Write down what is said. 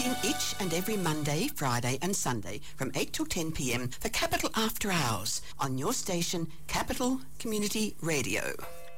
in each and every Monday, Friday and Sunday from 8 till 10 p.m. for Capital After Hours on your station, Capital Community Radio.